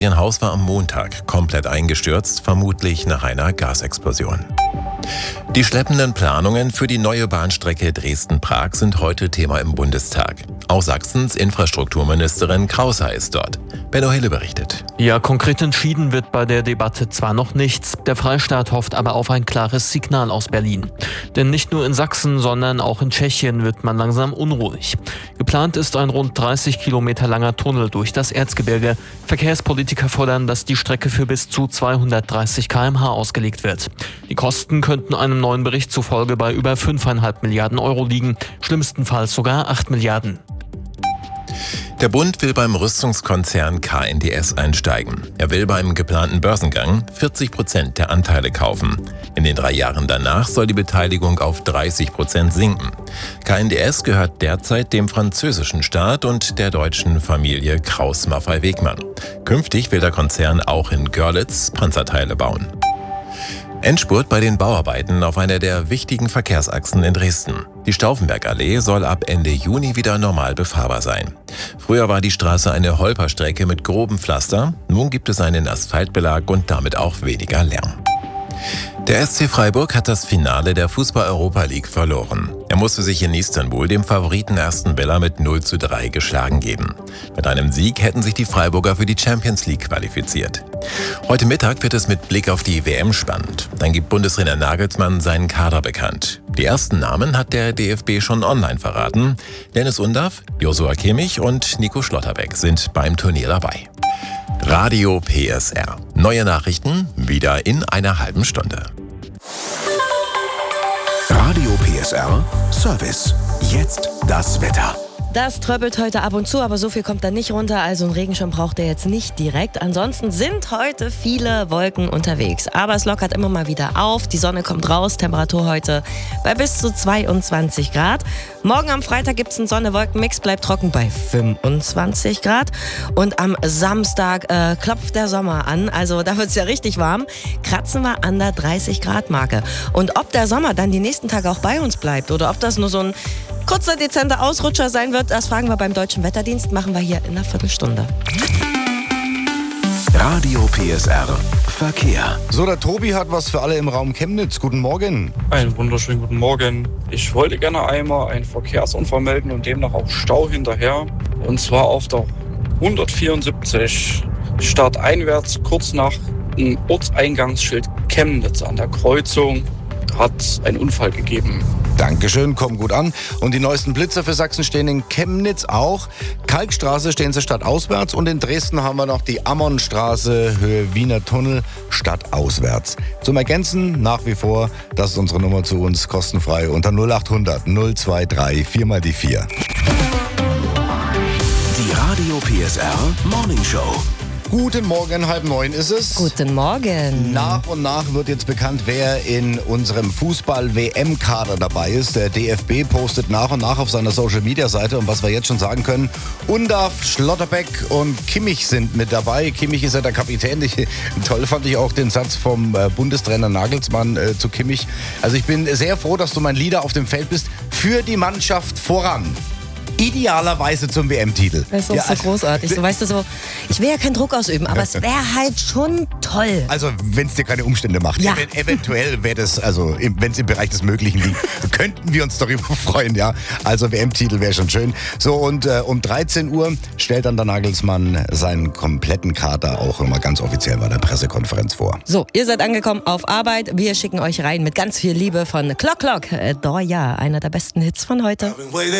Ihr Haus war am Montag komplett eingestürzt, vermutlich nach einer Gasexplosion. Die schleppenden Planungen für die neue Bahnstrecke Dresden-Prag sind heute Thema im Bundestag. Auch Sachsens Infrastrukturministerin Krauser ist dort. Benno Hille berichtet. Ja, konkret entschieden wird bei der Debatte zwar noch nichts. Der Freistaat hofft aber auf ein klares Signal aus Berlin. Denn nicht nur in Sachsen, sondern auch in Tschechien wird man langsam unruhig. Geplant ist ein rund 30 Kilometer langer Tunnel durch das Erzgebirge. Verkehrspolitiker fordern, dass die Strecke für bis zu 230 km/h ausgelegt wird. Die Kosten könnten einem neuen Bericht zufolge bei über 5,5 Milliarden Euro liegen, schlimmstenfalls sogar 8 Milliarden. Der Bund will beim Rüstungskonzern KNDS einsteigen. Er will beim geplanten Börsengang 40% der Anteile kaufen. In den 3 Jahren danach soll die Beteiligung auf 30% sinken. KNDS gehört derzeit dem französischen Staat und der deutschen Familie Krauss-Maffei-Wegmann. Künftig will der Konzern auch in Görlitz Panzerteile bauen. Endspurt bei den Bauarbeiten auf einer der wichtigen Verkehrsachsen in Dresden. Die Stauffenbergallee soll ab Ende Juni wieder normal befahrbar sein. Früher war die Straße eine Holperstrecke mit grobem Pflaster. Nun gibt es einen Asphaltbelag und damit auch weniger Lärm. Der SC Freiburg hat das Finale der Fußball-Europa League verloren. Er musste sich in Istanbul dem Favoriten Aston Villa mit 0:3 geschlagen geben. Mit einem Sieg hätten sich die Freiburger für die Champions League qualifiziert. Heute Mittag wird es mit Blick auf die WM spannend. Dann gibt Bundestrainer Nagelsmann seinen Kader bekannt. Die ersten Namen hat der DFB schon online verraten. Dennis Undaff, Joshua Kimmich und Nico Schlotterbeck sind beim Turnier dabei. Radio PSR. Neue Nachrichten wieder in einer halben Stunde. Radio PSR Service. Jetzt das Wetter. Das tröppelt heute ab und zu, aber so viel kommt da nicht runter. Also einen Regenschirm braucht ihr jetzt nicht direkt. Ansonsten sind heute viele Wolken unterwegs. Aber es lockert immer mal wieder auf. Die Sonne kommt raus. Temperatur heute bei bis zu 22 Grad. Morgen am Freitag gibt es einen Sonne-Wolken-Mix. Bleibt trocken bei 25 Grad. Und am Samstag klopft der Sommer an. Also da wird es ja richtig warm. Kratzen wir an der 30 Grad Marke. Und ob der Sommer dann die nächsten Tage auch bei uns bleibt oder ob das nur so ein kurzer, dezenter Ausrutscher sein wird, das fragen wir beim Deutschen Wetterdienst, machen wir hier in einer Viertelstunde. Radio PSR Verkehr. So, der Tobi hat was für alle im Raum Chemnitz. Guten Morgen. Einen wunderschönen guten Morgen. Ich wollte gerne einmal einen Verkehrsunfall melden und demnach auch Stau hinterher. Und zwar auf der 174 starteinwärts kurz nach dem Ortseingangsschild Chemnitz an der Kreuzung hat ein Unfall gegeben. Dankeschön, kommt gut an. Und die neuesten Blitzer für Sachsen stehen in Chemnitz auch. Kalkstraße stehen sie stadtauswärts und in Dresden haben wir noch die Ammonstraße, Höhe Wiener Tunnel, stadtauswärts. Zum Ergänzen nach wie vor, das ist unsere Nummer zu uns, kostenfrei unter 0800 023 4 mal die 4. Die Radio PSR Morning Show. Guten Morgen, 8:30 ist es. Guten Morgen. Nach und nach wird jetzt bekannt, wer in unserem Fußball-WM-Kader dabei ist. Der DFB postet nach und nach auf seiner Social-Media-Seite. Und was wir jetzt schon sagen können, Undaff, Schlotterbeck und Kimmich sind mit dabei. Kimmich ist ja der Kapitän. Toll fand ich auch den Satz vom Bundestrainer Nagelsmann zu Kimmich. Also ich bin sehr froh, dass du mein Leader auf dem Feld bist. Für die Mannschaft voran. Idealerweise zum WM-Titel. Das ist auch so großartig. So, weißt du, so, ich will ja keinen Druck ausüben, aber es wäre halt schon toll. Also, wenn es dir keine Umstände macht. Ja. Eventuell wäre das, also, wenn es im Bereich des Möglichen liegt, könnten wir uns darüber freuen, ja. Also, WM-Titel wäre schon schön. So, und um 13 Uhr stellt dann der Nagelsmann seinen kompletten Kader auch immer ganz offiziell bei der Pressekonferenz vor. So, ihr seid angekommen auf Arbeit. Wir schicken euch rein mit ganz viel Liebe von Clock Clock. Ja, einer der besten Hits von heute.